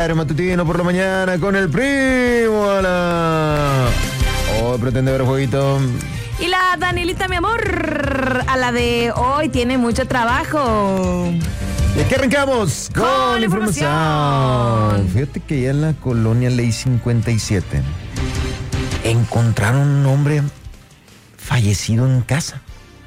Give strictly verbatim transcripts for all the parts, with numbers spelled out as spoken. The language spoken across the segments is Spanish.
Matutino por la mañana con el primo. Hola. Hoy pretende ver jueguito. Y la Danielita, mi amor, a la de hoy tiene mucho trabajo. Y aquí arrancamos con, con la información. información. Fíjate que ya en la colonia Ley cincuenta y siete encontraron un hombre fallecido en casa.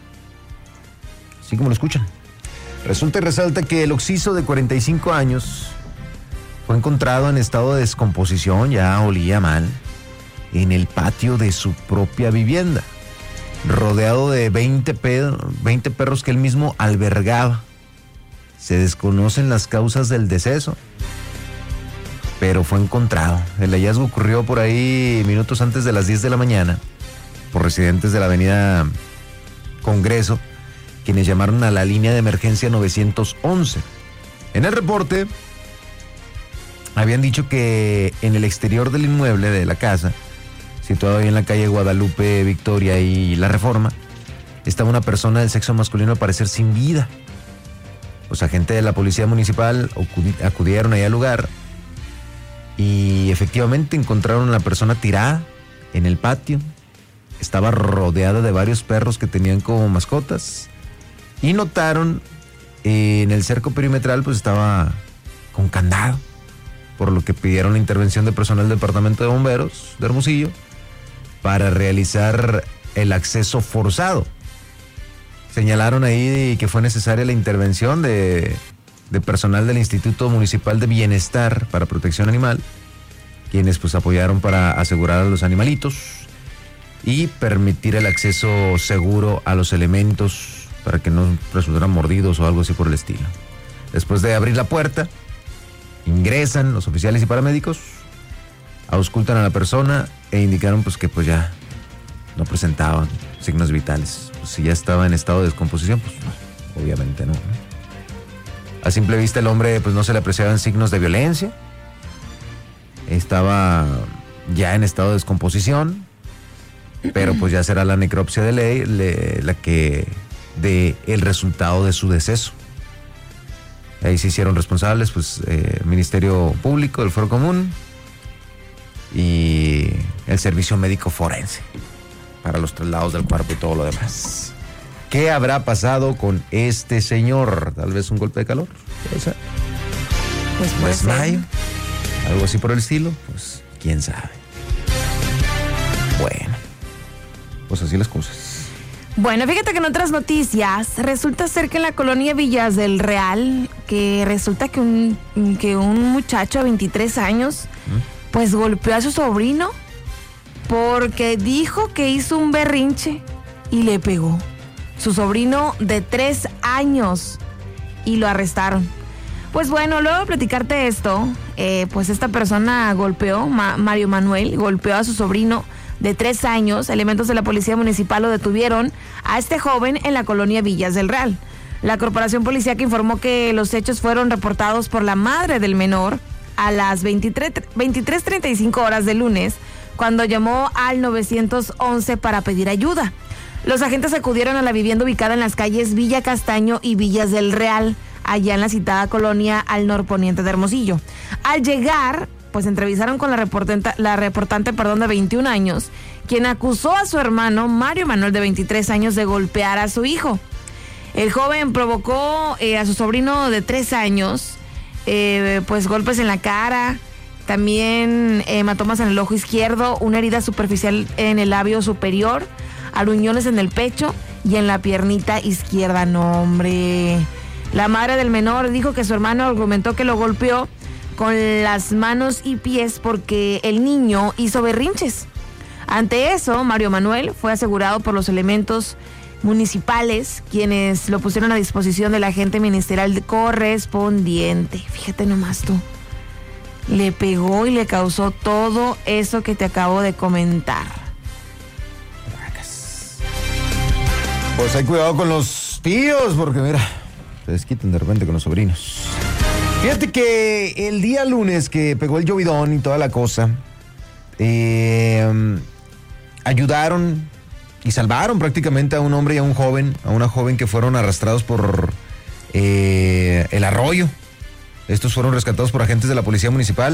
Así como lo escuchan. Resulta y resalta que el occiso de cuarenta y cinco años fue encontrado en estado de descomposición, ya olía mal, en el patio de su propia vivienda, rodeado de veinte, per- veinte perros que él mismo albergaba. Se desconocen las causas del deceso, pero fue encontrado. El hallazgo ocurrió por ahí minutos antes de las diez de la mañana por residentes de la avenida Congreso, quienes llamaron a la línea de emergencia nueve once. En el reporte habían dicho que en el exterior del inmueble de la casa, situado ahí en la calle Guadalupe, Victoria y La Reforma, estaba una persona del sexo masculino al parecer sin vida. Los agentes de la policía municipal acudieron ahí al lugar y efectivamente encontraron a la persona tirada en el patio. Estaba rodeada de varios perros que tenían como mascotas y notaron eh, en el cerco perimetral pues estaba con candado, por lo que pidieron la intervención de personal del departamento de bomberos de Hermosillo para realizar el acceso forzado. Señalaron ahí que fue necesaria la intervención de, de personal del Instituto Municipal de Bienestar para Protección Animal, quienes pues apoyaron para asegurar a los animalitos y permitir el acceso seguro a los elementos para que no resultaran mordidos o algo así por el estilo. Después de abrir la puerta, ingresan los oficiales y paramédicos, auscultan a la persona e indicaron pues que pues ya no presentaban signos vitales. Pues si ya estaba en estado de descomposición, pues no, obviamente no, ¿no? A simple vista el hombre pues no se le apreciaban signos de violencia. Estaba ya en estado de descomposición, pero pues ya será la necropsia de ley le, la que dé el resultado de su deceso. Ahí se hicieron responsables, pues, eh, Ministerio Público, el Foro Común y el Servicio Médico Forense para los traslados del cuerpo y todo lo demás. ¿Qué habrá pasado con este señor? Tal vez un golpe de calor, puede ser. Pues puede desmayo, ser. algo así por el estilo, pues, quién sabe. Bueno, pues así las cosas. Bueno, fíjate que en otras noticias resulta ser que en la colonia Villas del Real, que resulta que un, que un muchacho de veintitrés años, ¿Mm? pues golpeó a su sobrino porque dijo que hizo un berrinche y le pegó. Su sobrino de tres años y lo arrestaron. Pues bueno, luego de platicarte esto, eh, pues esta persona golpeó, Ma- Mario Manuel, golpeó a su sobrino de tres años. Elementos de la policía municipal lo detuvieron a este joven en la colonia Villas del Real. La corporación policíaca informó que los hechos fueron reportados por la madre del menor a las veintitrés treinta y cinco horas del lunes, cuando llamó al nueve once para pedir ayuda. Los agentes acudieron a la vivienda ubicada en las calles Villa Castaño y Villas del Real, allá en la citada colonia al norponiente de Hermosillo. Al llegar, pues entrevistaron con la reportante, la reportante perdón, de veintiún años, quien acusó a su hermano Mario Manuel de veintitrés años de golpear a su hijo. El joven provocó eh, a su sobrino de tres años, eh, pues golpes en la cara, también eh, hematomas en el ojo izquierdo, una herida superficial en el labio superior, aruñones en el pecho y en la piernita izquierda. No, hombre. La madre del menor dijo que su hermano argumentó que lo golpeó con las manos y pies porque el niño hizo berrinches. Ante eso, Mario Manuel fue asegurado por los elementos municipales, quienes lo pusieron a disposición del agente ministerial correspondiente. Fíjate nomás tú. Le pegó y le causó todo eso que te acabo de comentar. Pues hay cuidado con los tíos, porque mira, se desquitan de repente con los sobrinos. Fíjate que el día lunes que pegó el llovidón y toda la cosa, eh, ayudaron y salvaron prácticamente a un hombre y a un joven, a una joven que fueron arrastrados por eh, el arroyo. Estos fueron rescatados por agentes de la Policía Municipal